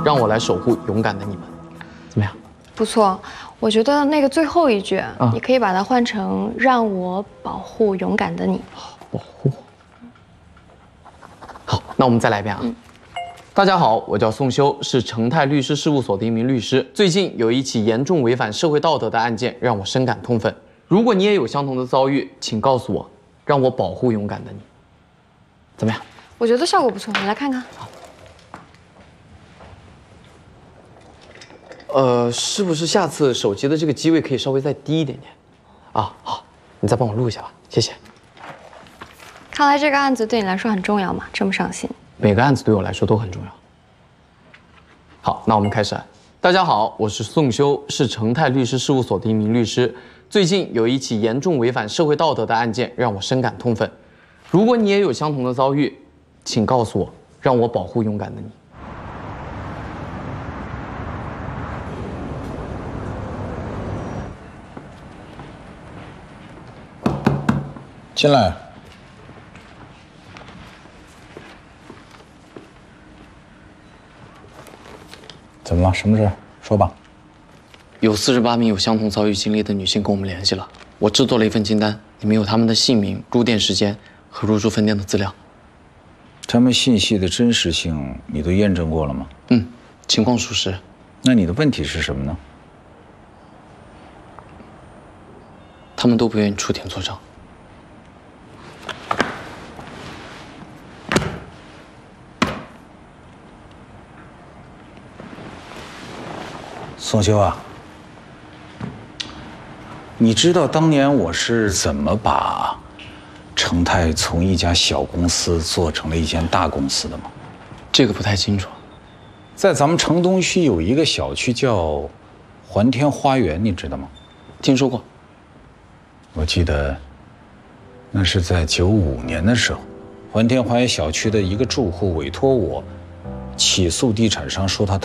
让我来守护勇敢的你们，怎么样？ 不错，我觉得那个最后一句，你可以把它换成“让我保护勇敢的你”。 保护。好，那我们再来一遍啊。大家好，我叫宋修，是成泰律师事务所的一名律师。最近有一起严重违反社会道德的案件，让我深感痛愤。如果你也有相同的遭遇，请告诉我，让我保护勇敢的你。怎么样？ 我觉得效果不错，你来看看。 是不是下次手机的这个机位可以稍微再低一点点？啊，好，你再帮我录一下吧，谢谢。 看来这个案子对你来说很重要嘛，这么上心。 每个案子对我来说都很重要。好，那我们开始。大家好，我是宋修，是成泰律师事务所的一名律师。最近有一起严重违反社会道德的案件，让我深感痛愤。如果你也有相同的遭遇，请告诉我，让我保护勇敢的你。 进来。怎么了？什么事？说吧。 有48名有相同遭遇经历的女性跟我们联系了，我制作了一份清单，里面有她们的姓名、入店时间和入住分店的资料。 他们信息的真实性你都验证过了吗？ 情况属实。 那你的问题是什么呢？ 他们都不愿意出庭作证。 宋修啊，你知道当年我是怎么把成泰从一家小公司做成了一间大公司的吗？ 这个不太清楚。 在咱们城东区有一个小区叫环天花园，你知道吗？ 听说过。 我记得那是在95年的时候，环天花园小区的一个住户委托我起诉地产商，说他